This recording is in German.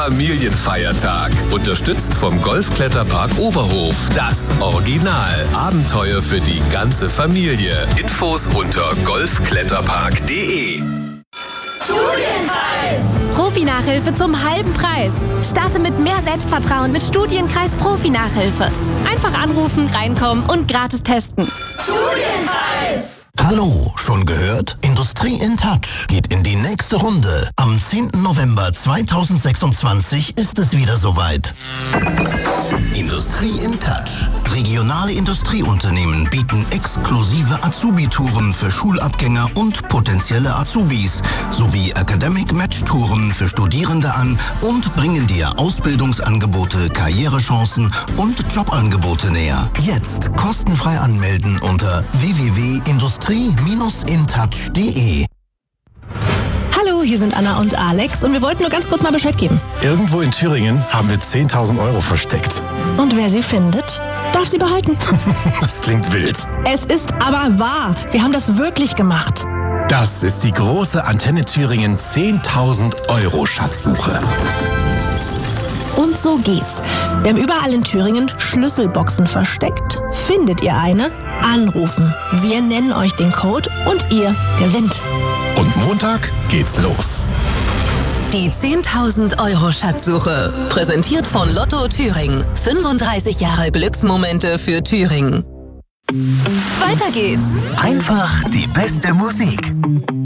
Familienfeiertag. Unterstützt vom Golfkletterpark Oberhof. Das Original. Abenteuer für die ganze Familie. Infos unter golfkletterpark.de. Studienkreis! Profi-Nachhilfe zum halben Preis. Starte mit mehr Selbstvertrauen mit Studienkreis Profi-Nachhilfe. Einfach anrufen, reinkommen und gratis testen. Studienkreis! Hallo, schon gehört? Industrie in Touch geht in die nächste Runde. Am 10. November 2026 ist es wieder soweit. Industrie in Touch. Regionale Industrieunternehmen bieten exklusive Azubi-Touren für Schulabgänger und potenzielle Azubis sowie Academic-Match-Touren für Studierende an und bringen dir Ausbildungsangebote, Karrierechancen und Jobangebote näher. Jetzt kostenfrei anmelden unter www.industrie-intouch.de. Hallo, hier sind Anna und Alex und wir wollten nur ganz kurz mal Bescheid geben. Irgendwo in Thüringen haben wir 10.000 Euro versteckt. Und wer sie findet, darf sie behalten. Das klingt wild. Es ist aber wahr. Wir haben das wirklich gemacht. Das ist die große Antenne Thüringen 10.000 Euro Schatzsuche. Und so geht's. Wir haben überall in Thüringen Schlüsselboxen versteckt. Findet ihr eine? Anrufen. Wir nennen euch den Code und ihr gewinnt. Und Montag geht's los. Die 10.000 Euro Schatzsuche. Präsentiert von Lotto Thüringen. 35 Jahre Glücksmomente für Thüringen. Weiter geht's. Einfach die beste Musik.